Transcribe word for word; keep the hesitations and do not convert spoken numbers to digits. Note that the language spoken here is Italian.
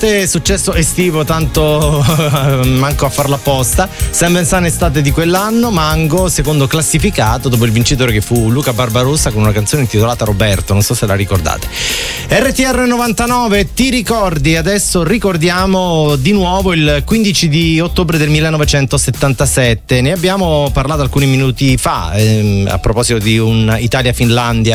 Successo estivo, tanto manco a farlo apposta. Sam Vincent estate di quell'anno, Mango secondo classificato dopo il vincitore che fu Luca Barbarossa con una canzone intitolata Roberto, non so se la ricordate. R T R novantanove, ti ricordi? Adesso ricordiamo di nuovo il quindici di ottobre del millenovecentosettantasette, ne abbiamo parlato alcuni minuti fa ehm, a proposito di un Italia-Finlandia